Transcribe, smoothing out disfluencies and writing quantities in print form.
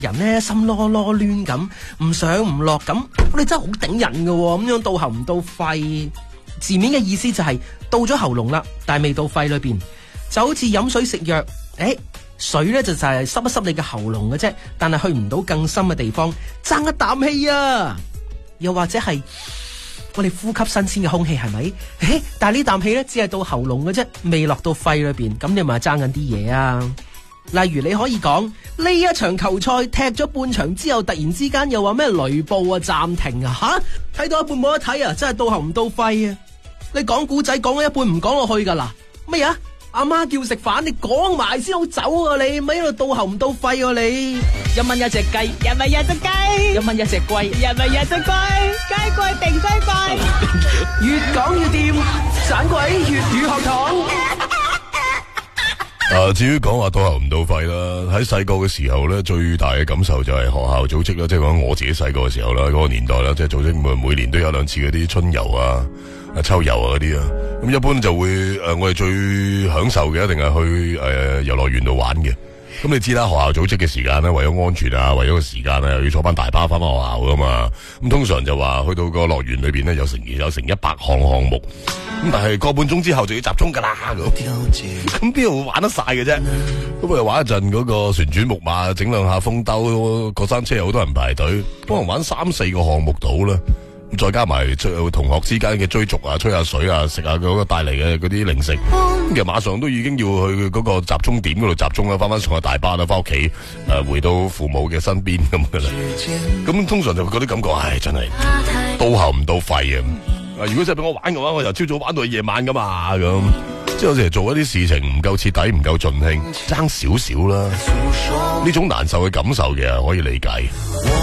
人咧心囉囉攣咁，唔上唔落咁，你真係好頂人㗎喎，咁樣到喉唔到肺。字面嘅意思就係到咗喉嚨啦，但係未到肺裏邊，就好似飲水食藥，水咧就係濕一濕你嘅喉嚨嘅啫，但係去唔到更深嘅地方，爭一啖氣啊！又或者係我哋呼吸新鮮嘅空氣係咪？但係呢啖氣咧只係到喉嚨嘅啫，未落到肺裏邊，咁你咪爭緊啲嘢啊！例如你可以講呢一場球賽踢咗半場之後，突然之間又話咩雷暴啊暫停啊吓，睇到一半冇得睇啊，真係到喉唔到肺啊！你講古仔講咗一半唔講落去噶啦，咩啊？阿媽叫食飯，你講埋先好走啊！你咪喺度到喉唔到肺啊！你 1蚊一隻雞，1蚊一隻雞 ，1蚊一隻龜 ，1蚊一隻龜，雞貴定雞貴， 越講越掂，盞鬼粵語學堂。 至於講話到喉唔到肺啦，喺細個嘅時候咧，最大嘅感受就係學校組織啦，即係講我自己細個嘅時候啦，嗰個年代啦，即係組織每年都有2次嗰啲春遊啊、秋遊啊嗰啲啊，咁一般就會我哋最享受嘅一定係去遊樂園度玩嘅。咁你知啦，學校組織嘅時間咧，為咗安全啊，為咗個時間啊，又要坐班大巴翻學校噶嘛。咁通常就話去到個樂園裏邊咧，有成100項項目。咁但係個半鐘之後就要集中噶啦。咁邊度會玩得晒嘅啫？咁啊玩一陣嗰個旋轉木馬，整兩下風兜，過山車有好多人排隊，可能玩3-4個項目到啦。再加埋同學之間嘅追逐啊、吹下水啊、食下嗰個帶嚟嘅嗰啲零食，其實馬上都已經要去嗰個集中點嗰度集中啦，翻上個大巴啦，翻屋企回到父母嘅身邊咁噶啦。咁通常就會覺得感覺，真係到喉唔到肺啊！如果真係俾我玩嘅話，我由朝早玩到夜晚噶嘛咁。即係有時做一啲事情唔夠徹底、唔夠盡興，爭少少啦。呢種難受嘅感受嘅可以理解。